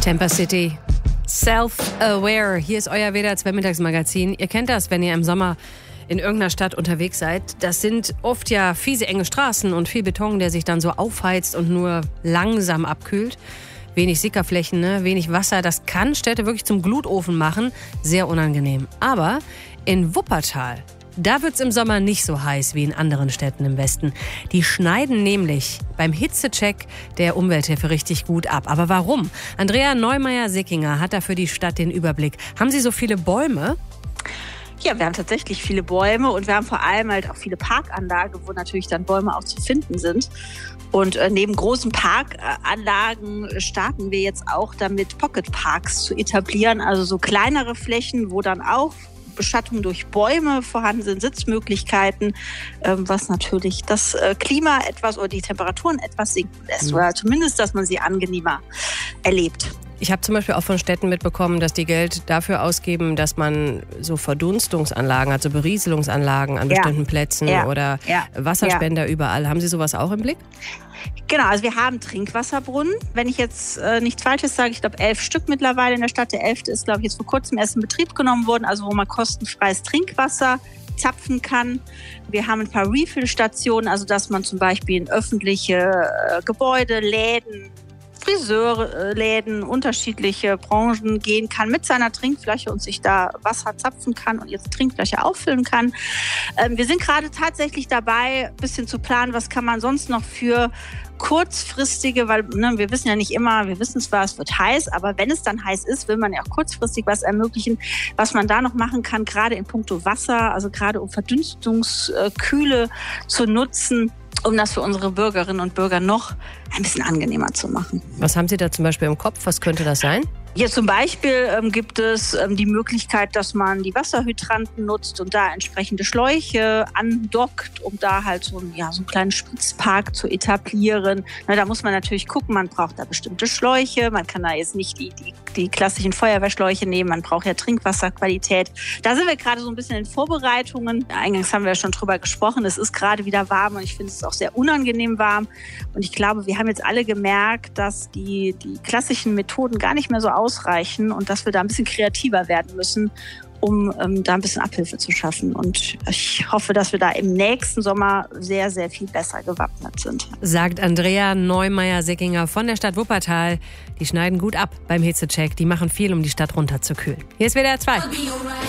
Tampa City. Self-Aware. Hier ist euer WDR 2 Mittagsmagazin. Ihr kennt das, wenn ihr im Sommer in irgendeiner Stadt unterwegs seid. Das sind oft ja fiese, enge Straßen und viel Beton, der sich dann so aufheizt und nur langsam abkühlt. Wenig Sickerflächen, wenig Wasser. Das kann Städte wirklich zum Glutofen machen. Sehr unangenehm. Aber in Wuppertal, da wird's im Sommer nicht so heiß wie in anderen Städten im Westen. Die schneiden nämlich beim Hitzecheck der Umwelthilfe richtig gut ab. Aber warum? Andrea Neumeier-Sickinger hat da für die Stadt den Überblick. Haben Sie so viele Bäume? Ja, wir haben tatsächlich viele Bäume und wir haben vor allem halt auch viele Parkanlagen, wo natürlich dann Bäume auch zu finden sind. Und neben großen Parkanlagen starten wir jetzt auch damit, Pocket Parks zu etablieren. Also so kleinere Flächen, wo dann auch Beschattung durch Bäume vorhanden sind, Sitzmöglichkeiten, was natürlich das Klima etwas oder die Temperaturen etwas sinken lässt. Oder zumindest, dass man sie angenehmer erlebt. Ich habe zum Beispiel auch von Städten mitbekommen, dass die Geld dafür ausgeben, dass man so Verdunstungsanlagen, also Berieselungsanlagen an bestimmten Plätzen oder Wasserspender überall. Haben Sie sowas auch im Blick? Genau, also wir haben Trinkwasserbrunnen. Wenn ich jetzt nichts Falsches sage, ich glaube 11 Stück mittlerweile in der Stadt. Der 11. ist, glaube ich, jetzt vor kurzem erst in Betrieb genommen worden, also wo man kostenfreies Trinkwasser zapfen kann. Wir haben ein paar Refill-Stationen, also dass man zum Beispiel in öffentliche Gebäude, Läden, Friseurläden, unterschiedliche Branchen gehen kann mit seiner Trinkflasche und sich da Wasser zapfen kann und jetzt Trinkflasche auffüllen kann. Wir sind gerade tatsächlich dabei, ein bisschen zu planen, was kann man sonst noch für kurzfristige, weil wir wissen ja nicht immer, wir wissen zwar, es wird heiß, aber wenn es dann heiß ist, will man ja auch kurzfristig was ermöglichen, was man da noch machen kann, gerade in puncto Wasser, also gerade um Verdunstungskühle zu nutzen, um das für unsere Bürgerinnen und Bürger noch ein bisschen angenehmer zu machen. Was haben Sie da zum Beispiel im Kopf? Was könnte das sein? Hier zum Beispiel gibt es die Möglichkeit, dass man die Wasserhydranten nutzt und da entsprechende Schläuche andockt, um da halt so einen kleinen Spritzpark zu etablieren. Da muss man natürlich gucken, man braucht da bestimmte Schläuche. Man kann da jetzt nicht die klassischen Feuerwehrschläuche nehmen. Man braucht ja Trinkwasserqualität. Da sind wir gerade so ein bisschen in Vorbereitungen. Eingangs haben wir ja schon drüber gesprochen. Es ist gerade wieder warm und ich finde es auch sehr unangenehm warm. Und ich glaube, wir haben jetzt alle gemerkt, dass die klassischen Methoden gar nicht mehr so ausreichen und dass wir da ein bisschen kreativer werden müssen, um da ein bisschen Abhilfe zu schaffen. Und ich hoffe, dass wir da im nächsten Sommer sehr, sehr viel besser gewappnet sind. Sagt Andrea Neumeier-Sickinger von der Stadt Wuppertal. Die schneiden gut ab beim Hitzecheck. Die machen viel, um die Stadt runterzukühlen. Hier ist WDR 2.